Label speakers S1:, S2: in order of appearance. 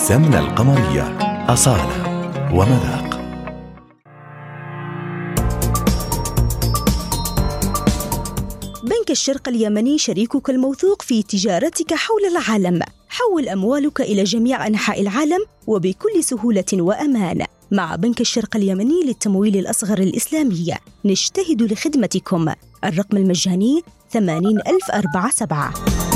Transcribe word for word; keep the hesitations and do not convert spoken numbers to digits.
S1: السمنة القمرية أصالة ومذاق.
S2: بنك الشرق اليمني شريكك الموثوق في تجارتك حول العالم. حول أموالك إلى جميع أنحاء العالم وبكل سهولة وأمان. مع بنك الشرق اليمني للتمويل الأصغر الإسلامي نجتهد لخدمتكم. الرقم المجاني ثمانين ألف وأربعة وسبعين.